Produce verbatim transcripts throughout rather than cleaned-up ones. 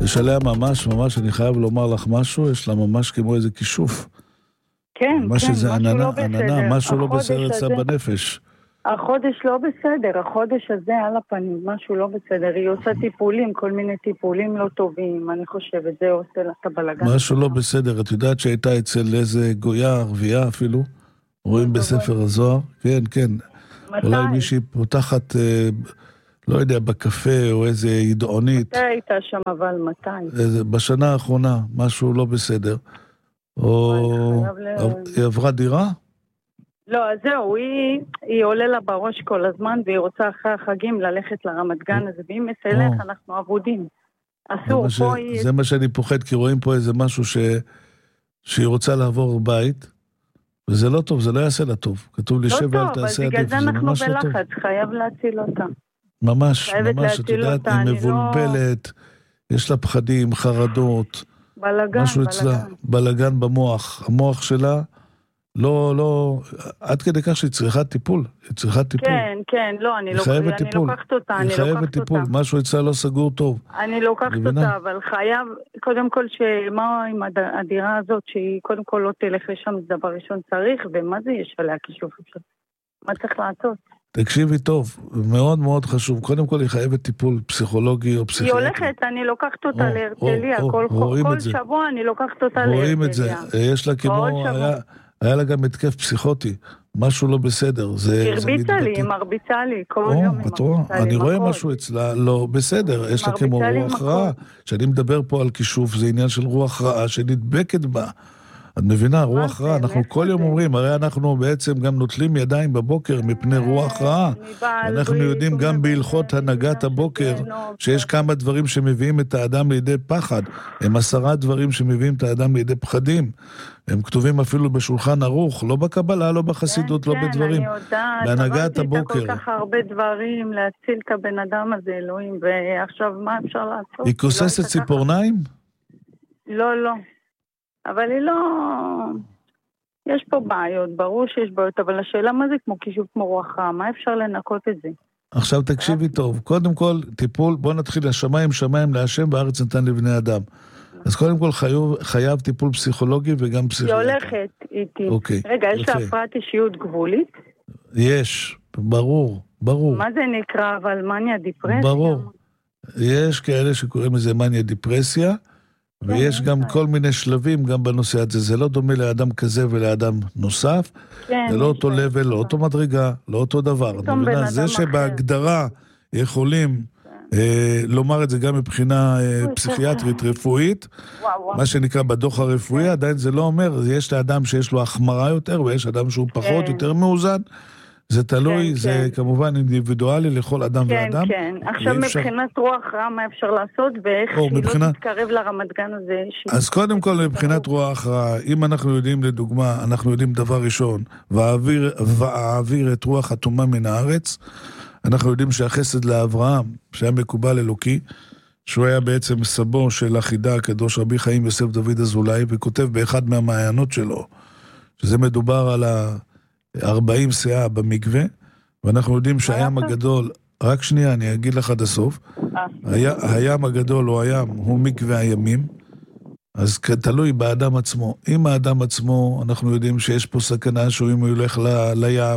יש עליה ממש, ממש, אני חייב לומר לך משהו, יש לה ממש כמו איזה כישוף. כן, ממש כן, איזה משהו עננה, לא בסדר. עננה, משהו לא החודש בסדר אצלה הזה- בנפש. החודש לא בסדר, החודש הזה על הפנים, משהו לא בסדר. היא עושה טיפולים, כל מיני טיפולים לא טובים, אני חושבת, זה עושה לה את הבלגן. משהו לא בסדר. את יודעת שהייתה אצל איזה גויה ערבייה אפילו? רואים בספר הזוהר? כן, כן. אולי מתי? מישהי פותחת, אה, לא יודע, בקפה או איזה ידעונית. מתי הייתה שם, אבל מתי? איזה, בשנה האחרונה, משהו לא בסדר. או... אני חייב ל- היא עברה דירה? לא, אז זהו, היא, היא עולה לה בראש כל הזמן, והיא רוצה אחרי החגים ללכת לרמת גן הזה, ואם מסלך או. אנחנו עבודים. זה אסור, מה ש- פה היא... זה מה שאני פוחד, כי רואים פה איזה משהו ש... שהיא רוצה לעבור בית, וזה לא טוב, זה לא יעשה לה טוב. כתוב לי לא שב ואל טוב, אז תעשה בגלל עדיף, זה זה אנחנו ממש לא טוב. בלחץ, חייב להציל אותה. ממש, חייבת ממש, את להציל יודעת, אותה, היא אני לא- מבולבלת, יש לה פחדים, חרדות, בלגן, משהו אצלה, בלגן. בלגן במוח. המוח שלה לא, לא, עד כדי כך שהיא צריכה טיפול, היא צריכה טיפול. כן, כן, לא, אני היא לוק- חייבת אני טיפול. לוקחת אותה, היא אני חייבת לוקחת טיפול, אותה. משהו אצלה לא סגור טוב. אני לוקחת מבינה? אותה, אבל חייב, קודם כל, שמה עם הד- הדירה הזאת, שהיא קודם כל לא תלך לשם, זה דבר ראשון צריך, ומה זה יש עליה כישוף אפשר? מה צריך לעשות? תקשיבי טוב, מאוד מאוד חשוב. קודם כל היא חייבת טיפול פסיכולוגי או היא פסיכיאטרי. הולכת, אני לוקחת אותה או, להרצליה, או, כל, או, רואים כל את זה. שבוע אני לוקחת אותה רואים את זה. להרצליה. יש לה כל כמו, שבוע. היה, היה לה גם התקף פסיכוטי. משהו לא בסדר. זה, זה הרביצה לי, מתבטא. היא מרביצה לי, כל או, יום היא את רואה, מרביצה לי. אני רואה מכות. משהו אצלה לא בסדר. יש לה כמו מרביצה לי רוח מכות. רעה. כשאני מדבר פה על כישוף, זה עניין של רוח רעה שנדבקת בה. את מבינה, רוח זה? רעה, אנחנו מאיפה כל יום זה? אומרים, הרי אנחנו בעצם גם נוטלים ידיים בבוקר מפני רוח רעה. מבעל אנחנו ברית יודעים גם ומבעל בהלכות ברית, הנהגת שזה הבוקר, לא- שיש כמה דברים שמביאים את האדם לידי פחד. הם עשרה דברים שמביאים את האדם לידי פחדים. הם כתובים אפילו בשולחן ערוך, לא בקבלה, לא בחסידות, לא כן, בדברים. אני יודעת, בהנהגת עברתי איתה הבוקר. כל כך הרבה דברים להציל את הבן אדם הזה, אלוהים, ועכשיו מה אפשר לעשות? היא לא כוססת הייתה ככה. ציפורניים? לא, לא. אבל היא לא... יש פה בעיות, ברור שיש בעיות, אבל השאלה מה זה כמו כישוף כמו רוח רעה, מה אפשר לנקות את זה? עכשיו תקשיבי טוב, קודם כל טיפול, בוא נתחיל לשמיים, שמיים להשם בארץ נתן לבני אדם. אז קודם כל חייב, חייב טיפול פסיכולוגי וגם היא פסיכיאטרי. הולכת איתי. אוקיי, רגע, יש לה יפה. הפרעת אישיות גבולית? יש, ברור, ברור. מה זה נקרא, אבל מניה דיפרסיה? ברור. יש כאלה שקוראים לזה מניה דיפרסיה, ויש יש גם להם. כל מיני שלבים גם בנושא הזה. זה לא דומה לאדם כזה ולאדם נוסף. כן, זה לא יש אותו להם. לבל, לא אותו מדרגה, לא אותו דבר. פתאום מבינה? בן זה אדם שבהגדרה יכולים אה, לומר את זה גם מבחינה אה, אוי, פסיכיאטרית רפואית, וואו, וואו. מה שנקרא בדוח הרפואי, עדיין זה לא אומר, יש לאדם שיש לו החמרה יותר, ויש אדם שהוא פחות, כן. יותר מאוזן. זה תלוי, כן, זה כן. כמובן אינדיבידואלי לכל אדם כן, ואדם. כן. עכשיו ואי אפשר- מבחינת רוח רע, מה אפשר לעשות, ואיך או, שהיא מבחינת- לא תתקרב לרמת גן הזה. שהיא- אז קודם כל, מבחינת רוח רעה, אם אנחנו יודעים לדוגמה, אנחנו יודעים דבר ראשון, והאוויר, והאוויר את רוח אטומה מן הארץ, אנחנו יודעים שהחסד לאברהם, שהיה מקובל אלוקי, שהוא היה בעצם סבו של החידה הקדוש רבי חיים יוסף דוד אזולאי, וכותב באחד מהמעיינות שלו, שזה מדובר על ה-ארבעים שאה במקווה, ואנחנו יודעים שהים הגדול, רק שנייה, אני אגיד לך עד הסוף, אה, היה, הים הגדול או הים הוא מקווה הימים, אז תלוי באדם עצמו. אם האדם עצמו, אנחנו יודעים שיש פה סכנה שהוא אם הוא ילך ל, לים,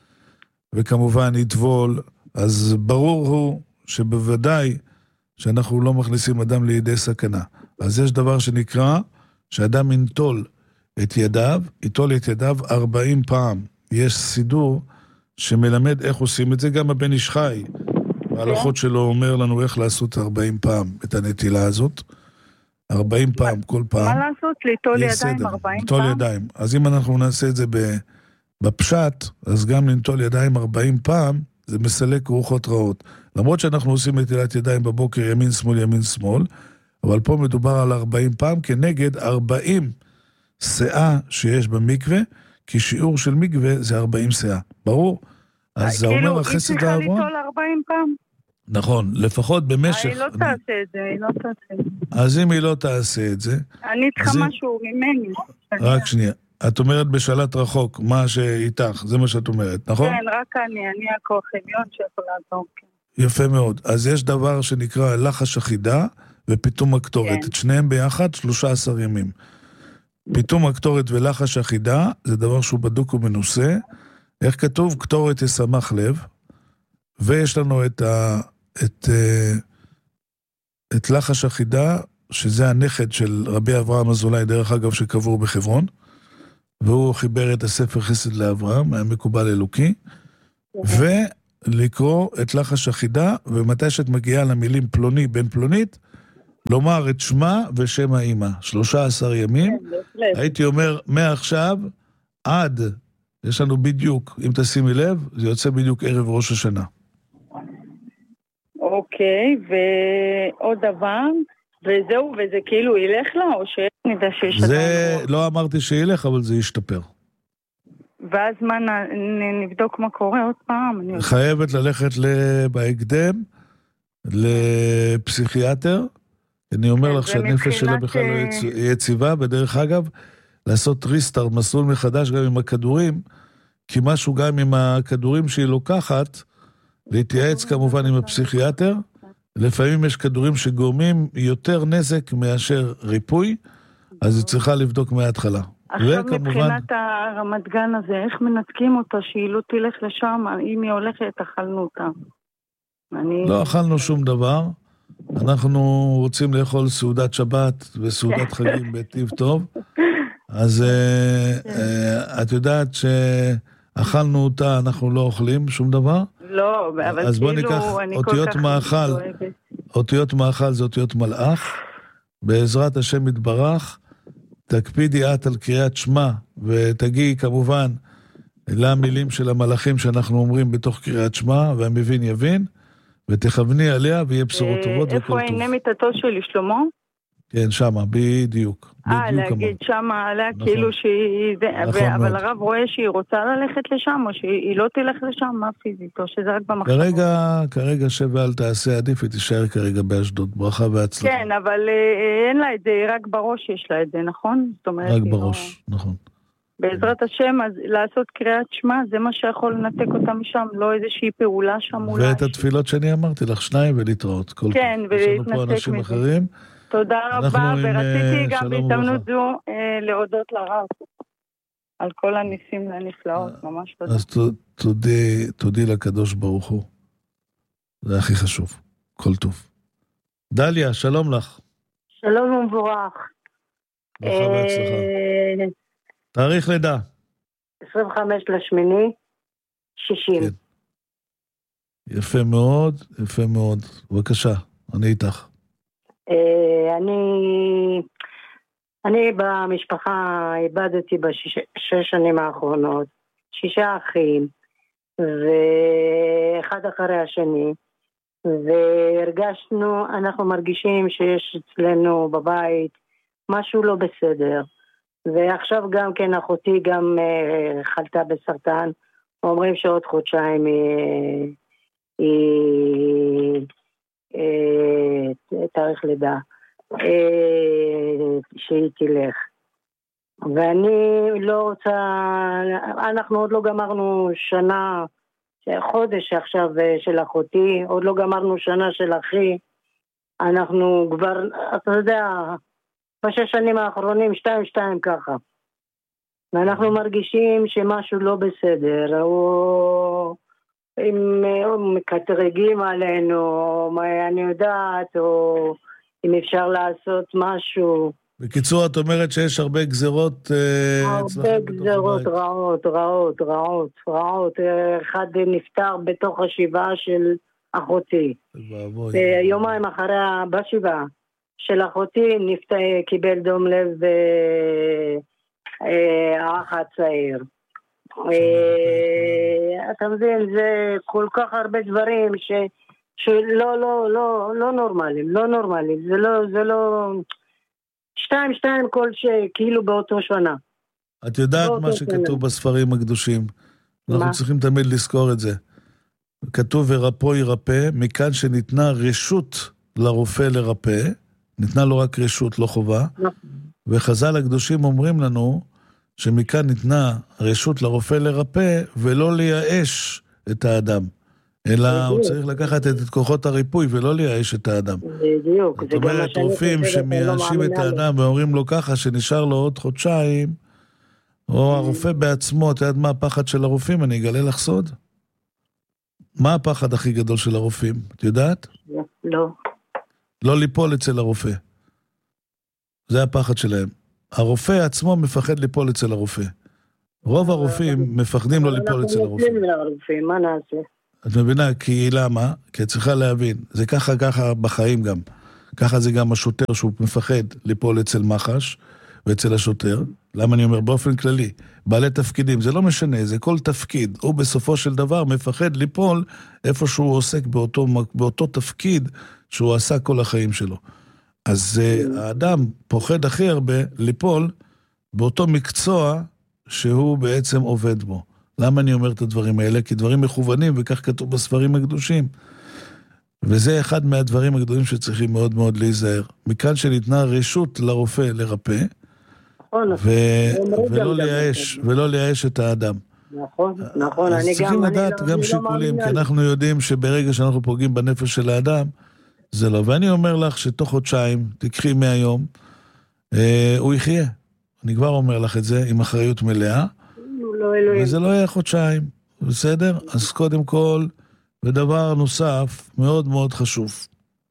וכמובן יטבול, אז ברור הוא שבוודאי שאנחנו לא מכניסים אדם לידי סכנה. אז יש דבר שנקרא, שאדם ינטול את ידיו, ייטול את ידיו ארבעים פעם. יש סידור שמלמד איך עושים את זה, גם הבן איש חי. ההלכות שלו אומר לנו איך לעשות ארבעים פעם את הנטילה הזאת. ארבעים פעם, כל פעם. מה לעשות? ליטול יש ידיים סדר, ארבעים ליטול פעם? ידיים. אז אם אנחנו נעשה את זה ב- בפשט, אז גם לנטול ידיים ארבעים פעם, זה מסלק רוחות רעות. למרות שאנחנו עושים נטילת ידיים בבוקר ימין שמאל ימין שמאל, אבל פה מדובר על ארבעים פעם כנגד ארבעים שאה שיש במקווה, כי שיעור של מקווה זה ארבעים שאה. ברור? אז זה אומר כאילו, היא החסד צריכה האברהם. ליטול ארבעים פעם? נכון, לפחות במשך... היא לא תעשה את זה, היא לא תעשה את זה. אז אם היא לא תעשה את זה, אני צריכה אז אם- משהו ממני. רק שנייה. את אומרת בשלט רחוק, מה שאיתך, זה מה שאת אומרת, נכון? כן, רק אני, אני הכוח עליון שיכול לעזור. כן. יפה מאוד. אז יש דבר שנקרא לחש אחידה, ופיתום הקטורת. כן. את שניהם ביחד, שלושה עשר ימים. פיתום הקטורת ולחש אחידה, זה דבר שהוא בדוק ומנוסה. איך כתוב? קטורת ישמח לב. ויש לנו את, ה, את, את לחש אחידה, שזה הנכד של רבי אברהם אזולאי, דרך אגב שקבור בחברון, והוא חיבר את הספר חסד לאברהם, היה מקובל אלוקי, ולקרוא את לחש אחידה, ומתי שאת מגיעה למילים פלוני בן פלונית, לומר את שמה ושם האמא, שלושה עשר ימים, הייתי אומר, מעכשיו עד, יש לנו בדיוק, אם תשימי לב, זה יוצא בדיוק ערב ראש השנה. אוקיי, ועוד דבר, וזהו, וזה כאילו ילך לה, או שנדע שיש... זה, לא אמרתי שילך, אבל זה ישתפר. ואז מה, נבדוק מה קורה עוד פעם? חייבת ללכת בהקדם, לפסיכיאטר, אני אומר לך שהנפש שלה בכלל לא יציבה, ודרך אגב, לעשות ריסטארט, מסלול מחדש גם עם הכדורים, כי משהו גם עם הכדורים שהיא לוקחת, להתייעץ כמובן עם הפסיכיאטר, לפעמים יש כדורים שגורמים יותר נזק מאשר ריפוי, אז היא צריכה לבדוק מההתחלה. עכשיו מבחינת הרמת גן הזה, איך מנתקים אותה שהיא לא תלך לשם, אם היא הולכת, אכלנו אותה. לא אכלנו שום דבר, אנחנו רוצים לאכול סעודת שבת וסעודת חגים בטיב טוב, אז את יודעת שאכלנו אותה, אנחנו לא אוכלים שום דבר. לא, אבל כאילו... אז בוא ניקח אותיות מאכל, אותיות מאכל זה אותיות מלאך, בעזרת השם יתברך, תקפידי את על קריאת שמע, ותגיעי כמובן למילים של המלאכים שאנחנו אומרים בתוך קריאת שמע, והמבין יבין, ותכווני עליה ויהיה בשורות טובות וכל טוב. איפה העיני מיטתו שלי, שלמה? כן, שמה, בדיוק. אה, להגיד שמה עליה כאילו שהיא... אבל הרב רואה שהיא רוצה ללכת לשם, או שהיא לא תלך לשם, מה פיזית, או שזה רק במחשבות? כרגע, כרגע שווה אל תעשה עדיף, היא תישאר כרגע באשדוד, ברכה והצלחה. כן, אבל אין לה את זה, רק בראש יש לה את זה, נכון? רק בראש, נכון. בעזרת השם, אז לעשות קריאת שמע, זה מה שיכול לנתק אותה משם, לא איזושהי פעולה שם אולי. ואת התפילות שאני אמרתי לך, שניים ולהתראות. כן, ולהתנתק מזה. תודה רבה, ורציתי גם בהזדמנות זו להודות לרב על כל הניסים והנפלאות, ממש תודה. אז תודי, תודי לקדוש ברוך הוא. זה הכי חשוב, כל טוב. דליה, שלום לך. שלום ומבורך. ברכה והצלחה. תאריך לידה. עשרים וחמש לשמיני, שישים. כן. יפה מאוד, יפה מאוד. בבקשה, אני איתך. אני, אני במשפחה איבדתי בשש שנים האחרונות, שישה אחים, ואחד אחרי השני, והרגשנו, אנחנו מרגישים שיש אצלנו בבית משהו לא בסדר, ועכשיו גם כן אחותי גם חלתה בסרטן, אומרים שעוד חודשיים היא... היא תאריך לידה שהיא תלך, ואני לא רוצה, אנחנו עוד לא גמרנו שנה, חודש עכשיו של אחותי, עוד לא גמרנו שנה של אחי, אנחנו כבר, אתה יודע, בשש שנים האחרונים שתיים שתיים ככה, ואנחנו מרגישים שמשהו לא בסדר, או אם מקטרגים עלינו, או אני יודעת, או אם אפשר לעשות משהו. בקיצור, את אומרת שיש הרבה גזרות... הרבה גזרות רעות, רעות, רעות, רעות. אחד נפטר בתוך השבעה של אחותי. יומיים אחרי בשבעה של אחותי נפטר, קיבל דום לב האח הצעיר. אתה מבין, זה כל כך הרבה דברים ש, שלא, לא, לא, לא נורמליים, לא נורמליים, זה לא, זה לא, שתיים, שתיים כל שכאילו באותו שנה. את יודעת מה שכתוב בספרים הקדושים, אנחנו צריכים תמיד לזכור את זה. כתוב ורפו ירפא, מכאן שניתנה רשות לרופא לרפא, ניתנה לו רק רשות, לא חובה, וחז"ל הקדושים אומרים לנו, שמכאן ניתנה רשות לרופא לרפא, ולא לייאש את האדם. אלא הוא צריך לקחת את כוחות הריפוי ולא לייאש את האדם. בדיוק. זאת אומרת, רופאים שמייאשים את האדם ואומרים לו ככה שנשאר לו עוד חודשיים, או הרופא בעצמו, אתה יודע מה הפחד של הרופאים? אני אגלה לך סוד. מה הפחד הכי גדול של הרופאים? את יודעת? לא. לא ליפול אצל הרופא. זה הפחד שלהם. הרופא עצמו מפחד ליפול אצל הרופא. רוב הרופאים מפחדים לא ליפול אצל הרופא. אנחנו נופלים לרופאים, מה נעשה? את מבינה? כי למה? כי את צריכה להבין. זה ככה, ככה בחיים גם. ככה זה גם השוטר שהוא מפחד ליפול אצל מחש ואצל השוטר. למה אני אומר? באופן כללי. בעלי תפקידים, זה לא משנה, זה כל תפקיד. הוא בסופו של דבר מפחד ליפול איפה שהוא עוסק באותו, באותו תפקיד שהוא עשה כל החיים שלו. אז uh, האדם פוחד הכי הרבה ליפול באותו מקצוע שהוא בעצם עובד בו. למה אני אומר את הדברים האלה? כי דברים מכוונים, וכך כתוב בספרים הקדושים. וזה אחד מהדברים הגדולים שצריכים מאוד מאוד להיזהר. מכאן שניתנה רשות לרופא לרפא, ו- ולא לייאש, ולא לייאש את האדם. נכון, נכון. אז צריכים לדעת גם שיקולים, כי אנחנו יודעים שברגע שאנחנו פוגעים בנפש של האדם, זה לא. ואני אומר לך שתוך חודשיים, תקחי מהיום, אה, הוא יחיה. אני כבר אומר לך את זה, עם אחריות מלאה. וזה לא יהיה חודשיים, בסדר? אז קודם כל, ודבר נוסף, מאוד מאוד חשוב.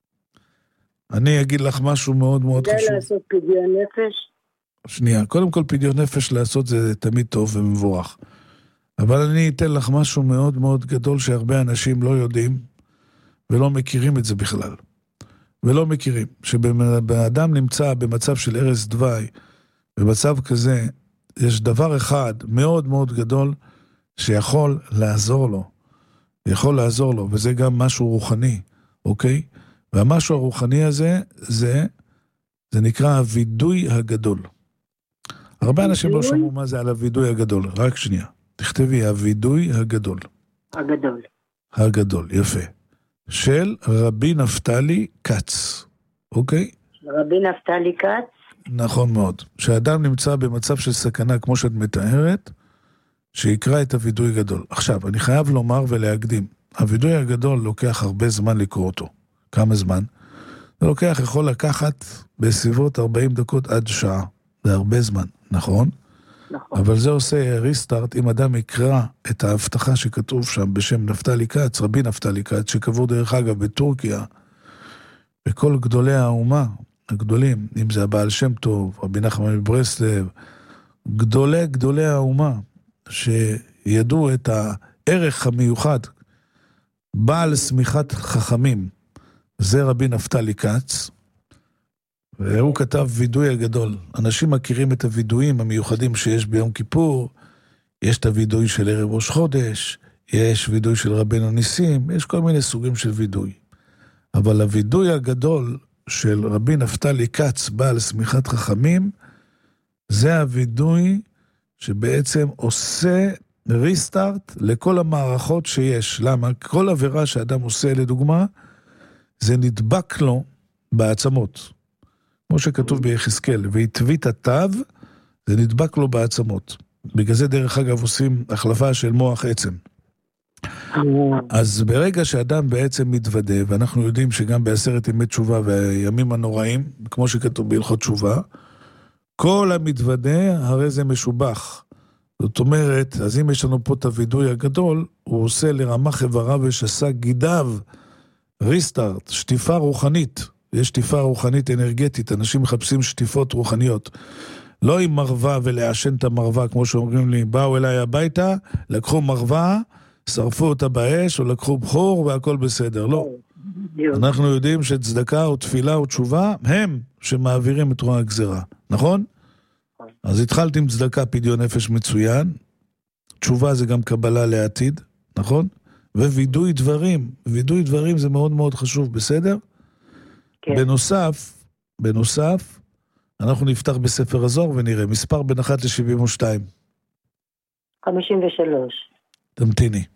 אני אגיד לך משהו מאוד מאוד חשוב. זה לעשות פדיון נפש? שנייה, קודם כל פדיון נפש לעשות זה תמיד טוב ומבורך. אבל אני אתן לך משהו מאוד מאוד גדול שהרבה אנשים לא יודעים, ולא מכירים את זה בכלל. ולא מכירים. שבאדם נמצא במצב של ערש דווי, במצב כזה, יש דבר אחד מאוד מאוד גדול שיכול לעזור לו. יכול לעזור לו, וזה גם משהו רוחני, אוקיי? והמשהו הרוחני הזה, זה, זה נקרא הוידוי הגדול. הרבה אנשים לא שמעו מה זה על הוידוי הגדול. רק שנייה. תכתבי, הוידוי הגדול. הגדול. הגדול, יפה. של רבי נפתלי קץ, אוקיי? רבי נפתלי קץ? נכון מאוד. שאדם נמצא במצב של סכנה, כמו שאת מתארת, שיקרא את הוידוי גדול. עכשיו, אני חייב לומר ולהקדים, הוידוי הגדול לוקח הרבה זמן לקרוא אותו. כמה זמן? זה לוקח, יכול לקחת בסביבות ארבעים דקות עד שעה. זה הרבה זמן, נכון? נכון. אבל זה עושה ריסטארט, אם אדם יקרא את ההבטחה שכתוב שם בשם נפתלי קץ, רבי נפתלי קץ, שקבור דרך אגב בטורקיה, וכל גדולי האומה, הגדולים, אם זה הבעל שם טוב, רבי נחמן מברסלב, גדולי גדולי האומה, שידעו את הערך המיוחד, בעל סמיכת חכמים, זה רבי נפתלי קץ, והוא כתב וידוי הגדול. אנשים מכירים את הוידויים המיוחדים שיש ביום כיפור, יש את הוידוי של ערב ראש חודש, יש וידוי של רבנו ניסים, יש כל מיני סוגים של וידוי. אבל הוידוי הגדול של רבי נפתלי קץ, בעל סמיכת חכמים, זה הוידוי שבעצם עושה ריסטארט לכל המערכות שיש. למה? כל עבירה שאדם עושה, לדוגמה, זה נדבק לו בעצמות. כמו שכתוב ביחזקאל, והתווית התו, זה נדבק לו בעצמות. בגלל זה דרך אגב עושים החלפה של מוח עצם. אז ברגע שאדם בעצם מתוודה, ואנחנו יודעים שגם בעשרת ימי תשובה והימים הנוראים, כמו שכתוב בהלכות תשובה, כל המתוודה הרי זה משובח. זאת אומרת, אז אם יש לנו פה את הוידוי הגדול, הוא עושה לרמה חברה ושסה גידיו, ריסטארט, שטיפה רוחנית. יש שטיפה רוחנית אנרגטית, אנשים מחפשים שטיפות רוחניות. לא עם מרווה ולעשן את המרווה, כמו שאומרים לי, באו אליי הביתה, לקחו מרווה, שרפו אותה באש, או לקחו בחור, והכל בסדר. לא. אנחנו יודעים שצדקה או תפילה או תשובה, הם שמעבירים את רוע הגזרה. נכון? אז התחלתי עם צדקה פדיון נפש מצוין, תשובה זה גם קבלה לעתיד, נכון? ווידוי דברים, וידוי דברים זה מאוד מאוד חשוב, בסדר? כן. בנוסף, בנוסף, אנחנו נפתח בספר הזוהר ונראה, מספר בין אחת ל-שבעים ושתיים. חמישים ושלוש. תמתיני.